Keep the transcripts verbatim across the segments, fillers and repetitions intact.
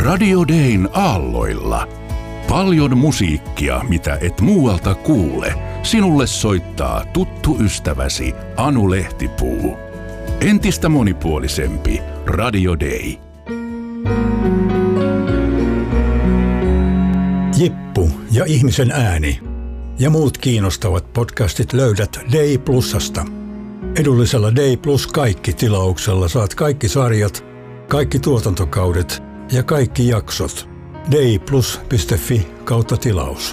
Radio Dayn aalloilla. Paljon musiikkia, mitä et muualta kuule. Sinulle soittaa tuttu ystäväsi Anu Lehtipuu. Entistä monipuolisempi Radio Day. Jippu ja ihmisen ääni ja muut kiinnostavat podcastit löydät Day Plusasta. Edullisella Day Plus kaikki -tilauksella saat kaikki sarjat, kaikki tuotantokaudet ja kaikki jaksot. dayplus piste fi kautta tilaus.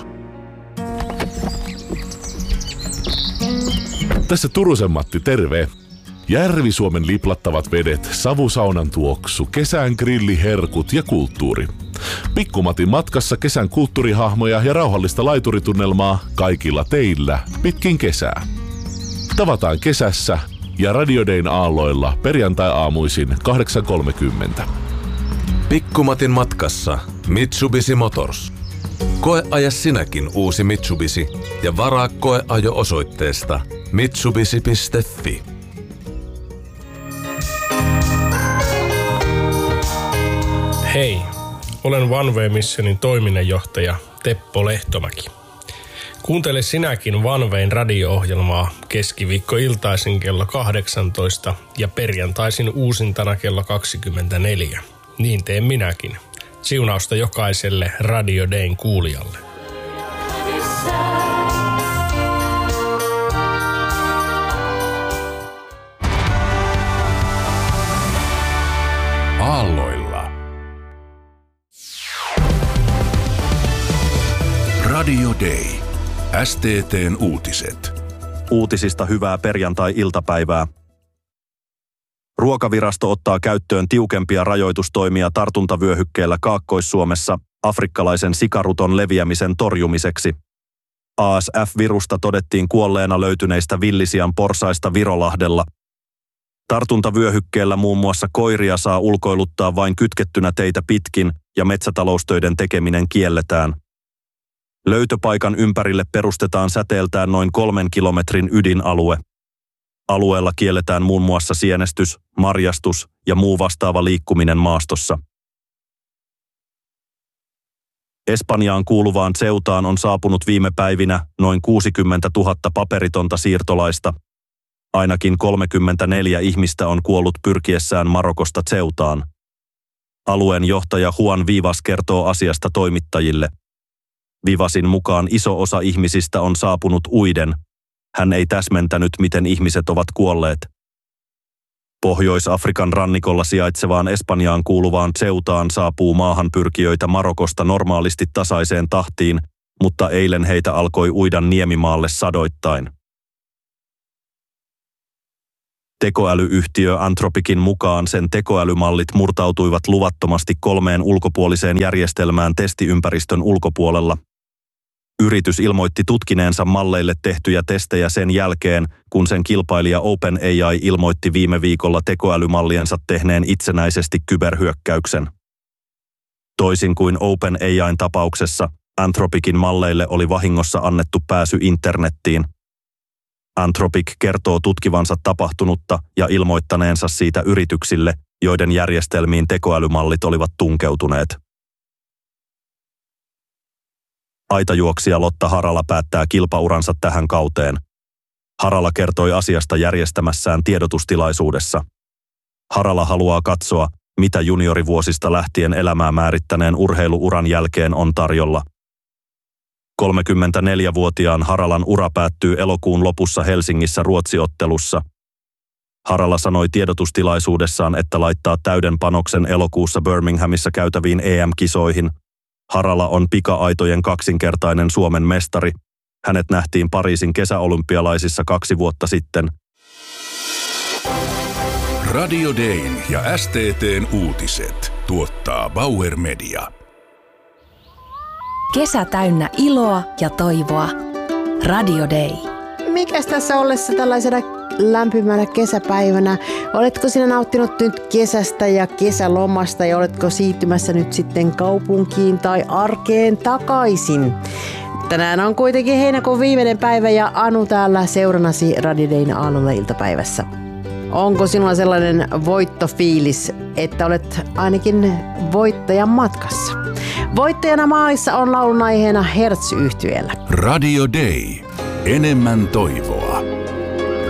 Tässä Turusen Matti, terve. Järvi-Suomen liplattavat vedet, savusaunan tuoksu, kesän grilliherkut ja kulttuuri. Pikkumatin matkassa kesän kulttuurihahmoja ja rauhallista laituritunnelmaa kaikilla teillä pitkin kesää. Tavataan kesässä ja Radio Dayn aalloilla perjantai-aamuisin kahdeksan kolmekymmentä. Pikkumatin matkassa Mitsubishi Motors. Koeaja sinäkin uusi Mitsubishi ja varaa koeajo osoitteesta mitsubishi piste fi. Hei, olen One Way Missionin toiminnanjohtaja Teppo Lehtomäki. Kuuntele sinäkin One Wayn radio-ohjelmaa keskiviikko-iltaisin kello kahdeksantoista ja perjantaisin uusintana kello kaksikymmentäneljä. Niin teen minäkin. Siunausta jokaiselle Radio Dayn kuulijalle. Aalloilla. Radio Day. S T T:n uutiset. Uutisista hyvää perjantai-iltapäivää. Ruokavirasto ottaa käyttöön tiukempia rajoitustoimia tartuntavyöhykkeellä Kaakkois-Suomessa afrikkalaisen sikaruton leviämisen torjumiseksi. A S F-virusta todettiin kuolleena löytyneistä villisian porsaista Virolahdella. Tartuntavyöhykkeellä muun muassa koiria saa ulkoiluttaa vain kytkettynä teitä pitkin ja metsätaloustöiden tekeminen kielletään. Löytöpaikan ympärille perustetaan säteeltään noin kolmen kilometrin ydinalue. Alueella kielletään muun muassa sienestys, marjastus ja muu vastaava liikkuminen maastossa. Espanjaan kuuluvaan Ceutaan on saapunut viime päivinä noin kuusikymmentätuhatta paperitonta siirtolaista. Ainakin kolmekymmentäneljä ihmistä on kuollut pyrkiessään Marokosta Ceutaan. Alueen johtaja Juan Vivas kertoo asiasta toimittajille. Vivasin mukaan iso osa ihmisistä on saapunut uiden. Hän ei täsmentänyt, miten ihmiset ovat kuolleet. Pohjois-Afrikan rannikolla sijaitsevaan Espanjaan kuuluvaan Ceutaan saapuu maahanpyrkijöitä Marokosta normaalisti tasaiseen tahtiin, mutta eilen heitä alkoi uida Niemimaalle sadoittain. Tekoälyyhtiö Anthropicin mukaan sen tekoälymallit murtautuivat luvattomasti kolmeen ulkopuoliseen järjestelmään testiympäristön ulkopuolella. Yritys ilmoitti tutkineensa malleille tehtyjä testejä sen jälkeen, kun sen kilpailija OpenAI ilmoitti viime viikolla tekoälymalliensa tehneen itsenäisesti kyberhyökkäyksen. Toisin kuin OpenAIn tapauksessa, Anthropicin malleille oli vahingossa annettu pääsy internettiin. Anthropic kertoo tutkivansa tapahtunutta ja ilmoittaneensa siitä yrityksille, joiden järjestelmiin tekoälymallit olivat tunkeutuneet. Aitajuoksija Lotta Harala päättää kilpauransa tähän kauteen. Harala kertoi asiasta järjestämässään tiedotustilaisuudessa. Harala haluaa katsoa, mitä juniorivuosista lähtien elämää määrittäneen urheiluuran jälkeen on tarjolla. kolmekymmentäneljävuotiaan Haralan ura päättyy elokuun lopussa Helsingissä Ruotsi-ottelussa. Harala sanoi tiedotustilaisuudessaan, että laittaa täyden panoksen elokuussa Birminghamissa käytäviin E M-kisoihin. Harala on pika-aitojen kaksinkertainen Suomen mestari. Hänet nähtiin Pariisin kesäolympialaisissa kaksi vuotta sitten. Radio Dayn ja S T T:n uutiset tuottaa Bauer Media. Kesä täynnä iloa ja toivoa. Radio Day. Mikäs tässä ollessa tällaisena lämpimänä kesäpäivänä? Oletko sinä nauttinut nyt kesästä ja kesälomasta ja oletko siirtymässä nyt sitten kaupunkiin tai arkeen takaisin? Tänään on kuitenkin heinäkuun viimeinen päivä ja Anu täällä seurannasi Radio Dayn aallolla iltapäivässä. Onko sinulla sellainen voittofiilis, että olet ainakin voittajan matkassa? Voittajana maalissa on laulun aiheena Hertz-yhtyeellä. Radio Day. Enemmän toivoa.